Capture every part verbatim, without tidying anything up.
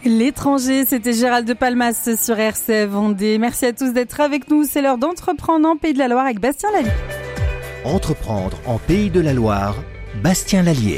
L'étranger, c'était Gérald de Palmas sur R C F Vendée. Merci à tous d'être avec nous. C'est l'heure d'entreprendre en Pays de la Loire avec Bastien Lallier. Entreprendre en Pays de la Loire, Bastien Lallier.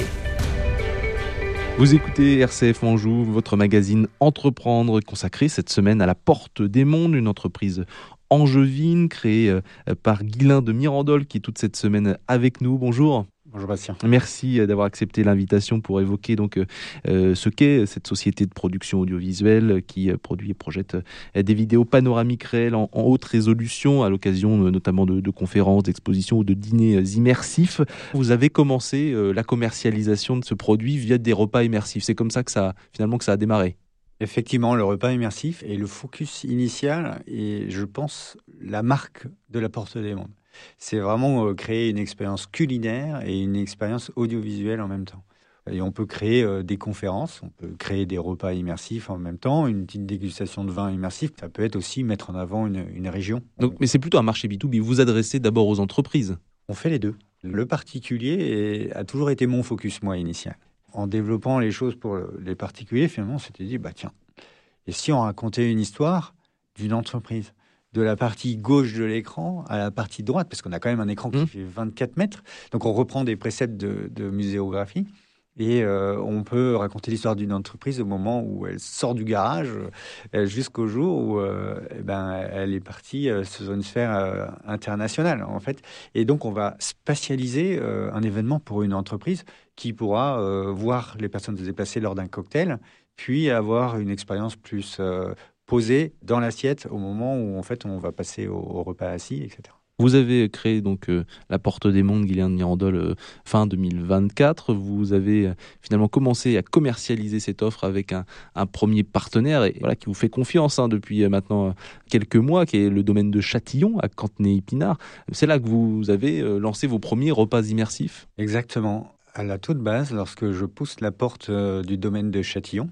Vous écoutez R C F Anjou, votre magazine Entreprendre, consacré cette semaine à la Porte des Mondes, une entreprise angevine créée par Guylain de Mirandol qui est toute cette semaine avec nous. Bonjour. Bonjour Bastien. Merci d'avoir accepté l'invitation pour évoquer donc euh, ce qu'est cette société de production audiovisuelle qui produit et projette des vidéos panoramiques réelles en, en haute résolution à l'occasion notamment de, de conférences, d'expositions ou de dîners immersifs. Vous avez commencé euh, la commercialisation de ce produit via des repas immersifs. C'est comme ça que ça finalement que ça a démarré. Effectivement, le repas immersif est le focus initial et je pense la marque de la Porte des Mondes. C'est vraiment euh, créer une expérience culinaire et une expérience audiovisuelle en même temps. Et on peut créer euh, des conférences, on peut créer des repas immersifs en même temps, une petite dégustation de vin immersif. Ça peut être aussi mettre en avant une, une région. Donc, mais c'est plutôt un marché B deux B. Vous vous adressez d'abord aux entreprises. On fait les deux. Le particulier est, a toujours été mon focus, moi, initial. En développant les choses pour les particuliers, finalement, on s'était dit, bah tiens, et si on racontait une histoire d'une entreprise ? De la partie gauche de l'écran à la partie droite, parce qu'on a quand même un écran qui mmh. fait vingt-quatre mètres. Donc, on reprend des préceptes de, de muséographie et euh, on peut raconter l'histoire d'une entreprise au moment où elle sort du garage euh, jusqu'au jour où euh, eh ben, elle est partie euh, sur une sphère euh, internationale, en fait. Et donc, on va spatialiser euh, un événement pour une entreprise qui pourra euh, voir les personnes se déplacer lors d'un cocktail, puis avoir une expérience plus... Euh, posé dans l'assiette au moment où en fait on va passer au, au repas assis, et cetera. Vous avez créé donc euh, la Porte des Mondes, Guylain de Mirandol, euh, fin deux mille vingt-quatre. Vous avez euh, finalement commencé à commercialiser cette offre avec un, un premier partenaire et voilà qui vous fait confiance hein, depuis euh, maintenant euh, quelques mois, qui est le domaine de Châtillon à Cantenay-Épinard. C'est là que vous avez euh, lancé vos premiers repas immersifs. Exactement. À la toute base, lorsque je pousse la porte euh, du domaine de Châtillon,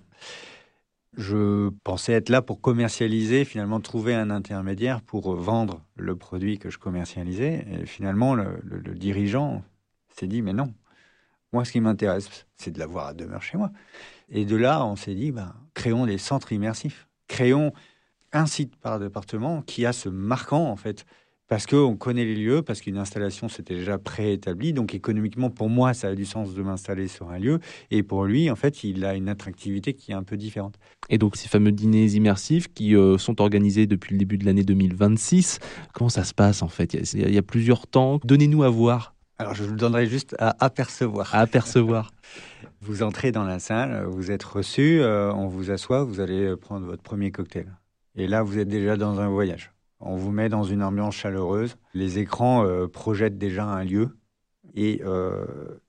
je pensais être là pour commercialiser, finalement trouver un intermédiaire pour vendre le produit que je commercialisais. Et finalement, le, le, le dirigeant s'est dit, mais non, moi ce qui m'intéresse, c'est de l'avoir à demeure chez moi. Et de là, on s'est dit, ben, créons des centres immersifs. Créons un site par département qui a ce marquant, en fait, parce qu'on connaît les lieux, parce qu'une installation, c'était déjà préétabli. Donc, économiquement, pour moi, ça a du sens de m'installer sur un lieu. Et pour lui, en fait, il a une attractivité qui est un peu différente. Et donc, ces fameux dîners immersifs qui euh, sont organisés depuis le début de l'année deux mille vingt-six, comment ça se passe, en fait ? Il y a, il y a plusieurs temps. Donnez-nous à voir. Alors, je vous donnerai juste à apercevoir. À apercevoir. Vous entrez dans la salle, vous êtes reçu, euh, on vous assoit, vous allez prendre votre premier cocktail. Et là, vous êtes déjà dans un voyage. On vous met dans une ambiance chaleureuse. Les écrans euh, projettent déjà un lieu et euh,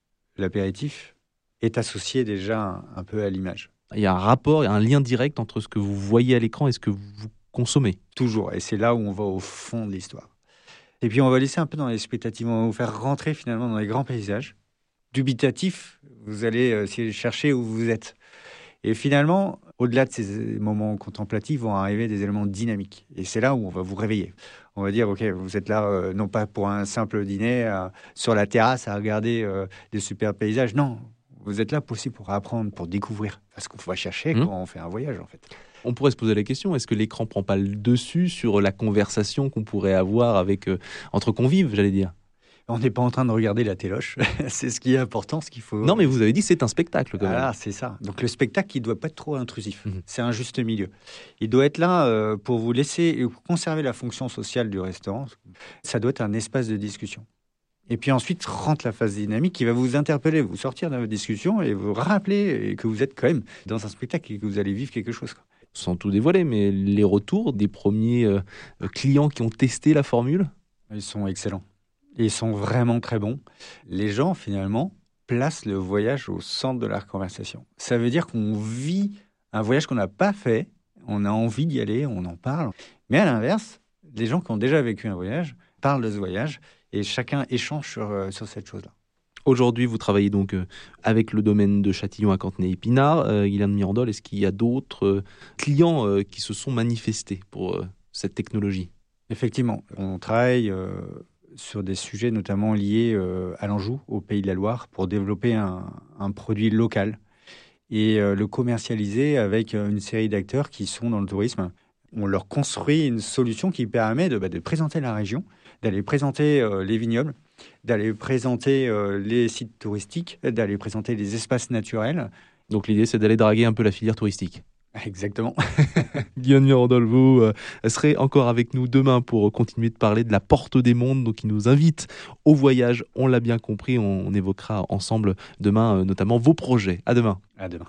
l'apéritif est associé déjà un, un peu à l'image. Il y a un rapport, il y a un lien direct entre ce que vous voyez à l'écran et ce que vous consommez. Toujours. Et c'est là où on va au fond de l'histoire. Et puis, on va laisser un peu dans l'expectative. On va vous faire rentrer finalement dans les grands paysages. Dubitatif, vous allez euh, essayer de chercher où vous êtes. Et finalement, au-delà de ces moments contemplatifs, vont arriver des éléments dynamiques. Et c'est là où on va vous réveiller. On va dire, OK, vous êtes là, euh, non pas pour un simple dîner, euh, sur la terrasse, à regarder euh, des super paysages. Non, vous êtes là aussi pour apprendre, pour découvrir. Parce qu'on va chercher mmh. quand on fait un voyage, en fait. On pourrait se poser la question, est-ce que l'écran ne prend pas le dessus sur la conversation qu'on pourrait avoir avec, euh, entre convives, j'allais dire ? On n'est pas en train de regarder la téloche. C'est ce qui est important, ce qu'il faut... Non, mais vous avez dit que c'est un spectacle, quand même. Ah, c'est ça. Donc, le spectacle, il ne doit pas être trop intrusif. Mmh. C'est un juste milieu. Il doit être là euh, pour vous laisser et pour conserver la fonction sociale du restaurant. Ça doit être un espace de discussion. Et puis ensuite, rentre la phase dynamique qui va vous interpeller, vous sortir de votre discussion et vous rappeler que vous êtes quand même dans un spectacle et que vous allez vivre quelque chose, quoi. Sans tout dévoiler, mais les retours des premiers euh, clients qui ont testé la formule ? Ils sont excellents. Ils sont vraiment très bons. Les gens, finalement, placent le voyage au centre de leur conversation. Ça veut dire qu'on vit un voyage qu'on n'a pas fait, on a envie d'y aller, on en parle. Mais à l'inverse, les gens qui ont déjà vécu un voyage parlent de ce voyage et chacun échange sur, euh, sur cette chose-là. Aujourd'hui, vous travaillez donc euh, avec le domaine de Châtillon à Cantenay-Épinard. Euh, Guylain de Mirandol, est-ce qu'il y a d'autres euh, clients euh, qui se sont manifestés pour euh, cette technologie ? Effectivement, on travaille euh, sur des sujets notamment liés euh, à l'Anjou, au Pays de la Loire, pour développer un, un produit local. et euh, le commercialiser avec euh, une série d'acteurs qui sont dans le tourisme. On leur construit une solution qui permet de, bah, de présenter la région, d'aller présenter euh, les vignobles, d'aller présenter euh, les sites touristiques, d'aller présenter les espaces naturels. Donc l'idée, c'est d'aller draguer un peu la filière touristique. Exactement. Guillaume Mirandol, vous euh, serez encore avec nous demain pour continuer de parler de la Porte des Mondes, donc qui nous invite au voyage. On l'a bien compris, on, on évoquera ensemble demain euh, notamment vos projets. À demain. À demain.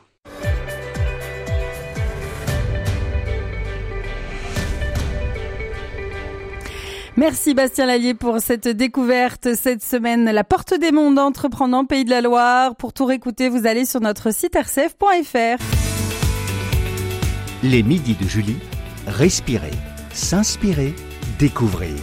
Merci Bastien Lallier pour cette découverte cette semaine. La Porte des Mondes, entreprenant Pays de la Loire. Pour tout réécouter, vous allez sur notre site r c f point f r. Les midis de Julie, respirer, s'inspirer, découvrir.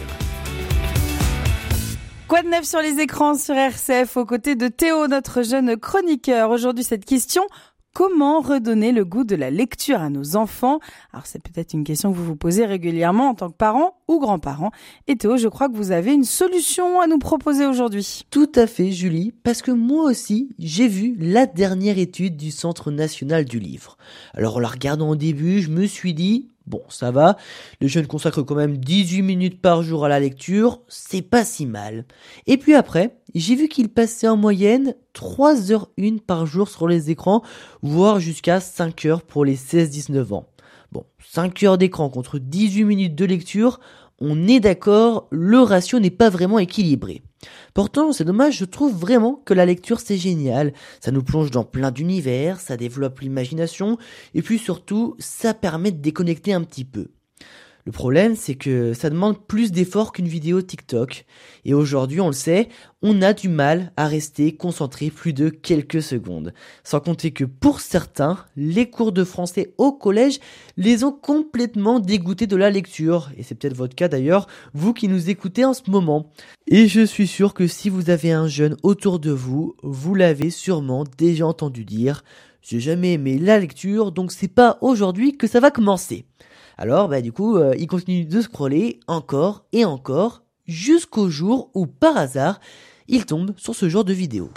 Quoi de neuf sur les écrans sur R C F aux côtés de Théo, notre jeune chroniqueur. Aujourd'hui, cette question: comment redonner le goût de la lecture à nos enfants? Alors, c'est peut-être une question que vous vous posez régulièrement en tant que parent ou grand-parent. Et Théo, je crois que vous avez une solution à nous proposer aujourd'hui. Tout à fait, Julie, parce que moi aussi, j'ai vu la dernière étude du Centre national du livre. Alors, en la regardant au début, je me suis dit, bon, ça va, les jeunes consacrent quand même dix-huit minutes par jour à la lecture, c'est pas si mal. Et puis après, j'ai vu qu'ils passaient en moyenne trois heures une par jour sur les écrans, voire jusqu'à cinq heures pour les seize dix-neuf ans. Bon, cinq heures d'écran contre dix-huit minutes de lecture, on est d'accord, le ratio n'est pas vraiment équilibré. Pourtant, c'est dommage, je trouve vraiment que la lecture c'est génial. Ça nous plonge dans plein d'univers, ça développe l'imagination, et puis surtout, ça permet de déconnecter un petit peu. Le problème, c'est que ça demande plus d'efforts qu'une vidéo TikTok. Et aujourd'hui, on le sait, on a du mal à rester concentré plus de quelques secondes. Sans compter que pour certains, les cours de français au collège les ont complètement dégoûtés de la lecture. Et c'est peut-être votre cas d'ailleurs, vous qui nous écoutez en ce moment. Et je suis sûr que si vous avez un jeune autour de vous, vous l'avez sûrement déjà entendu dire « J'ai jamais aimé la lecture, donc c'est pas aujourd'hui que ça va commencer ». Alors, bah, du coup, euh, il continue de scroller encore et encore jusqu'au jour où, par hasard, il tombe sur ce genre de vidéo.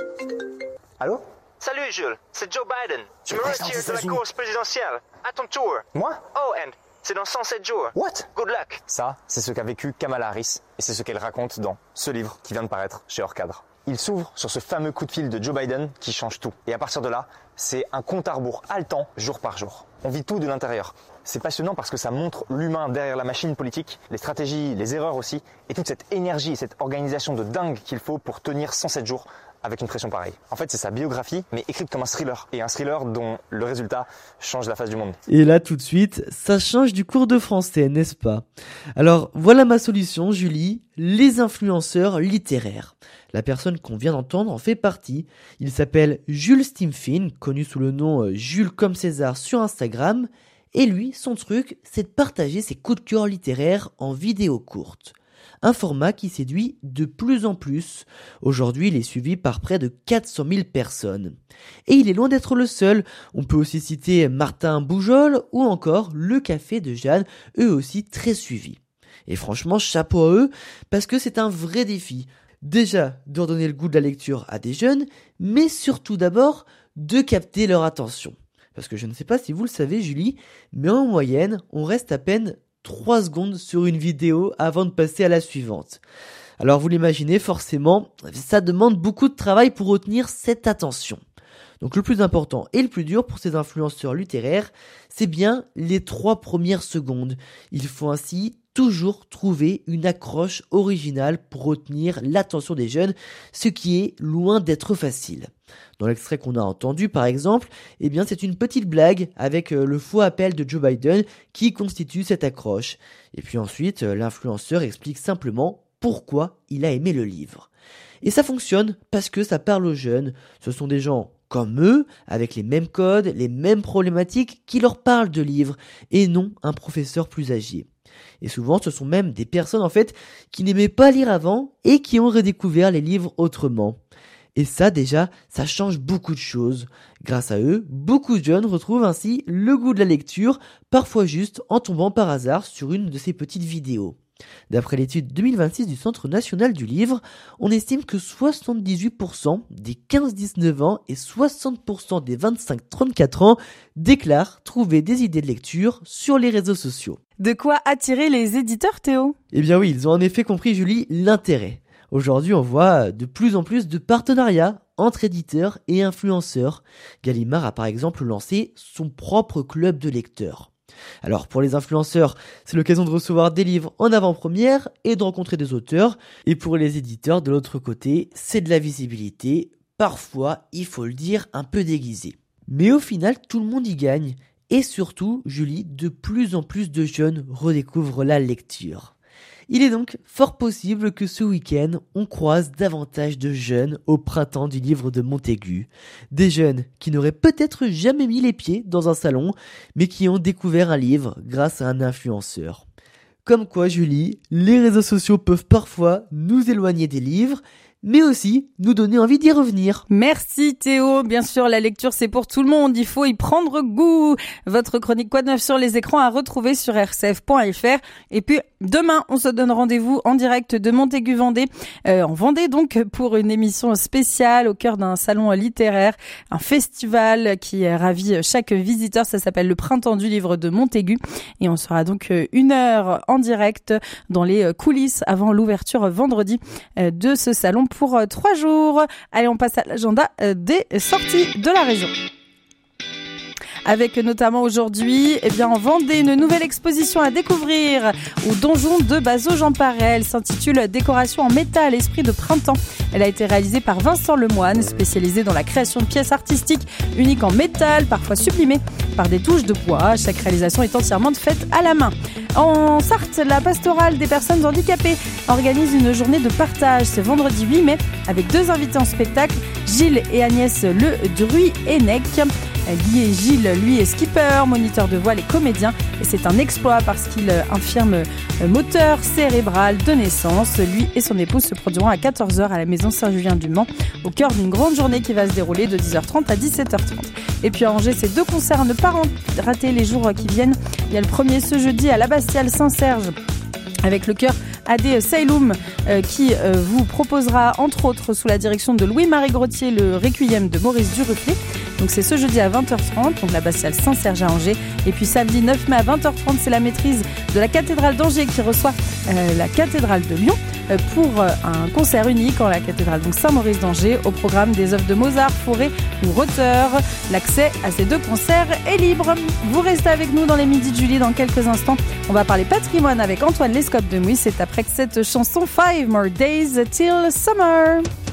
Allô? Salut Jules, c'est Joe Biden. Je me retire de la course présidentielle. À ton tour. Moi? Oh, and c'est dans cent sept jours. What? Good luck. Ça, c'est ce qu'a vécu Kamala Harris et c'est ce qu'elle raconte dans ce livre qui vient de paraître chez Hors-Cadre. Il s'ouvre sur ce fameux coup de fil de Joe Biden qui change tout. Et à partir de là, c'est un compte à rebours haletant jour par jour. On vit tout de l'intérieur. C'est passionnant parce que ça montre l'humain derrière la machine politique, les stratégies, les erreurs aussi, et toute cette énergie et cette organisation de dingue qu'il faut pour tenir cent sept jours avec une pression pareille. En fait, c'est sa biographie, mais écrite comme un thriller. Et un thriller dont le résultat change la face du monde. Et là, tout de suite, ça change du cours de français, n'est-ce pas? Alors, voilà ma solution, Julie, les influenceurs littéraires. La personne qu'on vient d'entendre en fait partie. Il s'appelle Jules Stimfin, connu sous le nom Jules comme César sur Instagram. Et lui, son truc, c'est de partager ses coups de cœur littéraires en vidéo courte. Un format qui séduit de plus en plus. Aujourd'hui, il est suivi par près de quatre cent mille personnes. Et il est loin d'être le seul. On peut aussi citer Martin Boujol ou encore Le Café de Jeanne, eux aussi très suivis. Et franchement, chapeau à eux, parce que c'est un vrai défi. Déjà, de redonner le goût de la lecture à des jeunes, mais surtout d'abord, de capter leur attention. Parce que je ne sais pas si vous le savez, Julie, mais en moyenne, on reste à peine trois secondes sur une vidéo avant de passer à la suivante. Alors vous l'imaginez, forcément, ça demande beaucoup de travail pour retenir cette attention. Donc le plus important et le plus dur pour ces influenceurs littéraires, c'est bien les trois premières secondes. Il faut ainsi toujours trouver une accroche originale pour retenir l'attention des jeunes, ce qui est loin d'être facile. Dans l'extrait qu'on a entendu, par exemple, eh bien c'est une petite blague avec le faux appel de Joe Biden qui constitue cette accroche. Et puis ensuite, l'influenceur explique simplement pourquoi il a aimé le livre. Et ça fonctionne parce que ça parle aux jeunes. Ce sont des gens comme eux, avec les mêmes codes, les mêmes problématiques, qui leur parlent de livres, et non un professeur plus âgé. Et souvent, ce sont même des personnes en fait qui n'aimaient pas lire avant et qui ont redécouvert les livres autrement. Et ça déjà, ça change beaucoup de choses. Grâce à eux, beaucoup de jeunes retrouvent ainsi le goût de la lecture, parfois juste en tombant par hasard sur une de ces petites vidéos. D'après l'étude deux mille vingt-six du Centre national du livre, on estime que soixante-dix-huit pour cent des quinze dix-neuf ans et soixante pour cent des vingt-cinq trente-quatre ans déclarent trouver des idées de lecture sur les réseaux sociaux. De quoi attirer les éditeurs, Théo ? Eh bien oui, ils ont en effet compris, Julie, l'intérêt. Aujourd'hui, on voit de plus en plus de partenariats entre éditeurs et influenceurs. Gallimard a par exemple lancé son propre club de lecteurs. Alors pour les influenceurs, c'est l'occasion de recevoir des livres en avant-première et de rencontrer des auteurs. Et pour les éditeurs, de l'autre côté, c'est de la visibilité, parfois, il faut le dire, un peu déguisée. Mais au final, tout le monde y gagne. Et surtout, Julie, de plus en plus de jeunes redécouvrent la lecture. Il est donc fort possible que ce week-end, on croise davantage de jeunes au printemps du livre de Montaigu. Des jeunes qui n'auraient peut-être jamais mis les pieds dans un salon, mais qui ont découvert un livre grâce à un influenceur. Comme quoi, Julie, les réseaux sociaux peuvent parfois nous éloigner des livres, mais aussi nous donner envie d'y revenir. Merci Théo. Bien sûr, la lecture, c'est pour tout le monde. Il faut y prendre goût. Votre chronique Quoi de neuf sur les écrans à retrouver sur r c f point f r. Et puis, demain, on se donne rendez-vous en direct de Montaigu-Vendée, euh, en Vendée donc, pour une émission spéciale au cœur d'un salon littéraire, un festival qui ravit chaque visiteur. Ça s'appelle le Printemps du livre de Montaigu. Et on sera donc une heure en direct dans les coulisses avant l'ouverture vendredi de ce salon pour trois jours. Allez, on passe à l'agenda des sorties de la région. Avec notamment aujourd'hui, eh bien, en Vendée, une nouvelle exposition à découvrir au donjon de Bazot-Jean-Paret. Elle s'intitule Décoration en métal, esprit de printemps. Elle a été réalisée par Vincent Lemoine, spécialisé dans la création de pièces artistiques uniques en métal, parfois sublimées par des touches de bois. Chaque réalisation est entièrement faite à la main. En Sarthe, la pastorale des personnes handicapées organise une journée de partage ce vendredi huit mai avec deux invités en spectacle, Gilles et Agnès Le Druy-Hennec. Gilles, lui, est skipper, moniteur de voile et comédien. Et c'est un exploit parce qu'il infirme moteur cérébral de naissance. Lui et son épouse se produiront à quatorze heures à la maison Saint-Julien-du-Mans, au cœur d'une grande journée qui va se dérouler de dix heures trente à dix-sept heures trente. Et puis à Angers, c'est deux concerts à ne pas rater les jours qui viennent. Il y a le premier ce jeudi à l'Abbatiale Saint-Serge, avec le chœur A D Salem euh, qui euh, vous proposera entre autres sous la direction de Louis-Marie Grottier le Requiem de Maurice Duruflé. Donc c'est ce jeudi à vingt heures trente, donc l'abbatiale Saint-Serge à Angers. Et puis samedi neuf mai à vingt heures trente, c'est la maîtrise de la cathédrale d'Angers qui reçoit euh, la cathédrale de Lyon euh, pour euh, un concert unique en la cathédrale donc Saint-Maurice d'Angers. Au programme des œuvres de Mozart, Fauré ou Rother. L'accès à ces deux concerts est libre. Vous restez avec nous dans les Midis de Julie dans quelques instants. On va parler patrimoine avec Antoine Lescope de Mouy. C'est après que cette chanson Five More Days Till Summer.